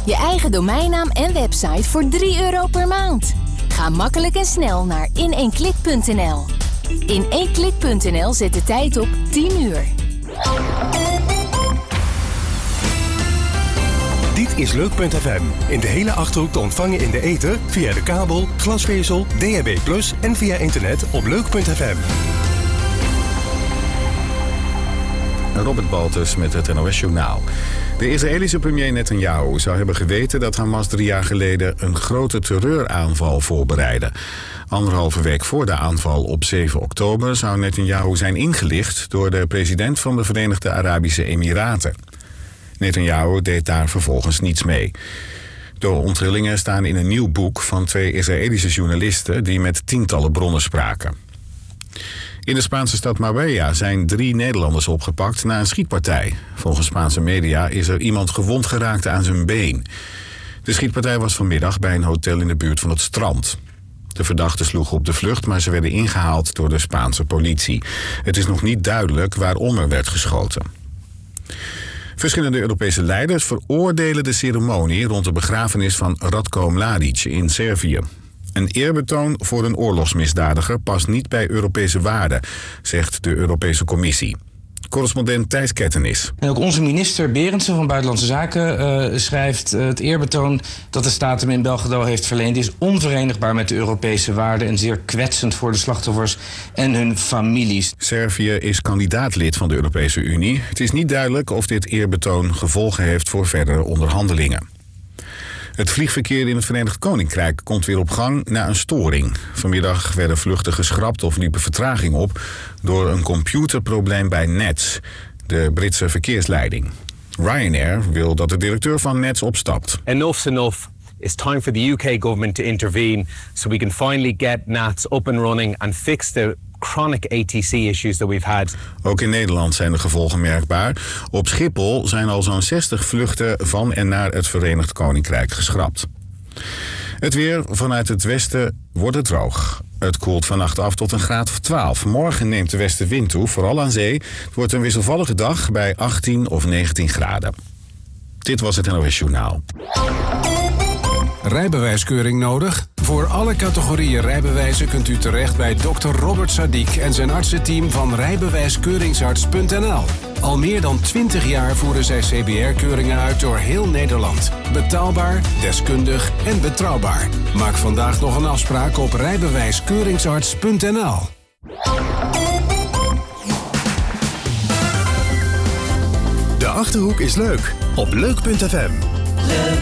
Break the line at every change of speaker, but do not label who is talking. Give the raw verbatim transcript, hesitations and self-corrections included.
Je eigen domeinnaam en website voor drie euro per maand. Ga makkelijk en snel naar in één klik punt n l. in één klik punt n l zet de tijd op tien uur.
Dit is Leuk punt f m. In de hele Achterhoek te ontvangen in de ether, via de kabel, glasvezel, D A B plus en via internet op leuk punt f m.
Robert Baltus met het N O S-journaal. De Israëlische premier Netanyahu zou hebben geweten dat Hamas drie jaar geleden een grote terreuraanval voorbereidde. Anderhalve week voor de aanval op zeven oktober zou Netanyahu zijn ingelicht door de president van de Verenigde Arabische Emiraten. Netanyahu deed daar vervolgens niets mee. De onthullingen staan in een nieuw boek van twee Israëlische journalisten die met tientallen bronnen spraken. In de Spaanse stad Marbella zijn drie Nederlanders opgepakt na een schietpartij. Volgens Spaanse media is er iemand gewond geraakt aan zijn been. De schietpartij was vanmiddag bij een hotel in de buurt van het strand. De verdachten sloegen op de vlucht, maar ze werden ingehaald door de Spaanse politie. Het is nog niet duidelijk waarom er werd geschoten. Verschillende Europese leiders veroordelen de ceremonie rond de begrafenis van Ratko Mladic in Servië. Een eerbetoon voor een oorlogsmisdadiger past niet bij Europese waarden, zegt de Europese Commissie. Correspondent Thijs Kettenis.
En ook onze minister Berendsen van Buitenlandse Zaken uh, schrijft... Uh, het eerbetoon dat de staat hem in Belgrado heeft verleend is onverenigbaar met de Europese waarden en zeer kwetsend voor de slachtoffers en hun families.
Servië is kandidaatlid van de Europese Unie. Het is niet duidelijk of dit eerbetoon gevolgen heeft voor verdere onderhandelingen. Het vliegverkeer in het Verenigd Koninkrijk komt weer op gang na een storing. Vanmiddag werden vluchten geschrapt of liepen vertraging op door een computerprobleem bij Nets, de Britse verkeersleiding. Ryanair wil dat de directeur van Nets opstapt.
Enough's enough. It's time for the U K government to intervene so we can finally get N A T S up and running and fix the chronic A T C issues that we've had.
Ook in Nederland zijn de gevolgen merkbaar. Op Schiphol zijn al zo'n zestig vluchten van en naar het Verenigd Koninkrijk geschrapt. Het weer vanuit het westen wordt het droog. Het koelt vannacht af tot een graad of twaalf. Morgen neemt de westenwind toe, vooral aan zee. Het wordt een wisselvallige dag bij achttien of negentien graden. Dit was het N O S-journaal.
Rijbewijskeuring nodig? Voor alle categorieën rijbewijzen kunt u terecht bij dokter Robert Sadiq en zijn artsenteam van rijbewijskeuringsarts punt n l. Al meer dan twintig jaar voeren zij C B R-keuringen uit door heel Nederland. Betaalbaar, deskundig en betrouwbaar. Maak vandaag nog een afspraak op rijbewijskeuringsarts punt n l.
De Achterhoek is leuk op leuk punt f m.